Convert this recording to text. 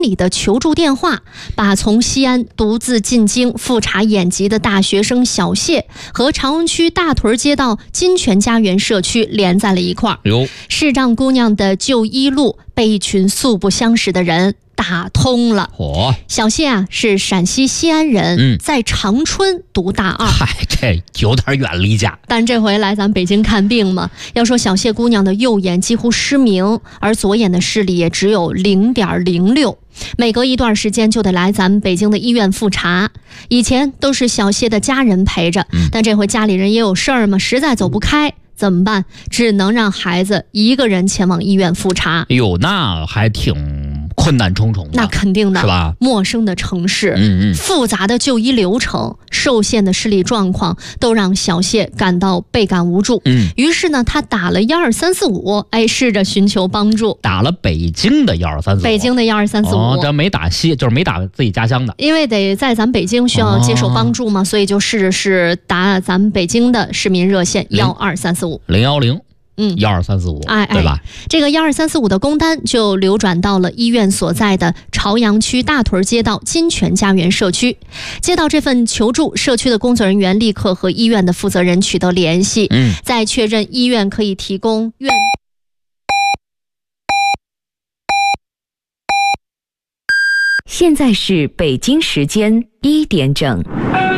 里的求助电话，把从西安独自进京复查眼疾的大学生小谢和朝阳区大屯街道金泉家园社区连在了一块儿。视障姑娘的就医路被一群素不相识的人打通了。小谢啊是陕西西安人，在长春读大二。 这有点远离家。 但这回来咱北京看病嘛，要说小谢姑娘的右眼几乎失明，而左眼的视力也只有0.06，每隔一段时间就得来咱们北京的医院复查。以前都是小谢的家人陪着，但这回家里人也有事儿嘛，实在走不开。怎么办？只能让孩子一个人前往医院复查。 那还挺困难重重的。 那肯定的， 是吧？ 陌生的城市，复杂的就医流程，受限的视力状况，都让小谢感到倍感无助。于是呢，他打了12345，试着寻求帮助。 打了北京的12345， 北京的12345， 这没打就是没打自己家乡的， 因为得在咱北京需要接受帮助嘛，所以就试着是打咱们北京的市民热线12345。 12345，对吧？ 这个12345的工单就流转到了医院所在的朝阳区大屯街道金泉家园社区。接到这份求助，社区的工作人员立刻和医院的负责人取得联系，在确认医院可以提供院。 现在是北京时间1点整。